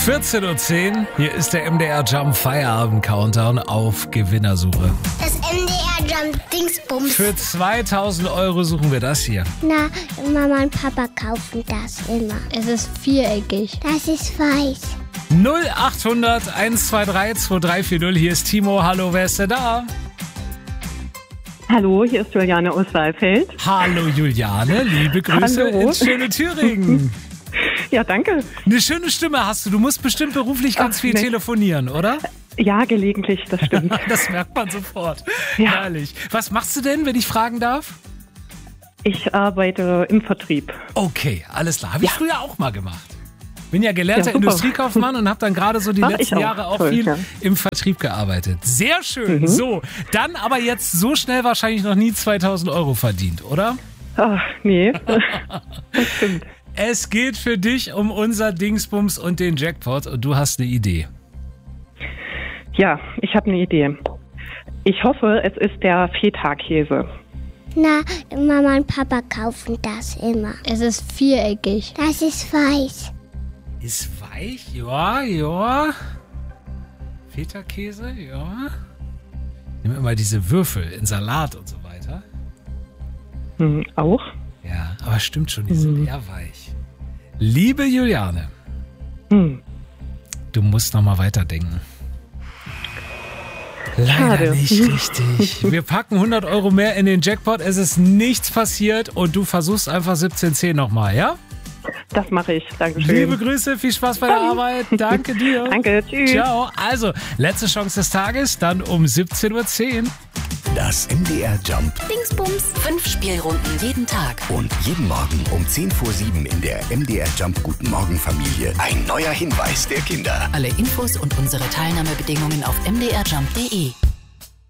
14:10 Uhr, hier ist der MDR Jump Feierabend Countdown auf Gewinnersuche. Das MDR Jump Dingsbums. Für 2.000 € suchen wir das hier. Na, Mama und Papa kaufen das immer. Es ist viereckig. Das ist weiß. 0800 123 2340, hier ist Timo. Hallo, wer ist denn da? Hallo, hier ist Juliane aus Saalfeld. Hallo Juliane, liebe Grüße Hallo. ins schöne Thüringen. Ja, danke. Eine schöne Stimme hast du. Du musst bestimmt beruflich ganz viel Mensch. telefonieren, oder? Ja, gelegentlich, das stimmt. Das merkt man sofort. Ja. Herrlich. Was machst du denn, wenn ich fragen darf? Ich arbeite im Vertrieb. Okay, alles klar. Habe ich früher auch mal gemacht. Bin ja gelernter Ja, super. Industriekaufmann und habe dann gerade so die Ach, letzten ich auch. Jahre auch Toll, viel ja. im Vertrieb gearbeitet. Sehr schön. So, dann aber jetzt so schnell wahrscheinlich noch nie 2.000 € verdient, oder? Ach, nee, das stimmt. Es geht für dich um unser Dingsbums und den Jackpot und du hast eine Idee. Ja, ich habe eine Idee. Ich hoffe, es ist der Feta-Käse. Na, Mama und Papa kaufen das immer. Es ist viereckig. Das ist weiß. Ist weich? Ja. Feta-Käse? Ja. Nimm immer diese Würfel in Salat und so weiter. Auch? Ja, aber stimmt schon, die sind eher weich. Liebe Juliane, du musst noch mal weiterdenken. Leider Schade. nicht richtig. Wir packen 100 € mehr in den Jackpot. Es ist nichts passiert und du versuchst einfach 17:10 nochmal, ja? Das mache ich. Dankeschön. Liebe Grüße, viel Spaß bei der Arbeit. Danke dir. Danke, tschüss. Ciao. Also, letzte Chance des Tages, dann um 17:10 Uhr. Das MDR Jump Dingsbums. 5 Spielrunden jeden Tag. und jeden Morgen um 7:10 in der MDR Jump Guten Morgen Familie. Ein neuer Hinweis der Kinder. Alle Infos und unsere Teilnahmebedingungen auf mdrjump.de.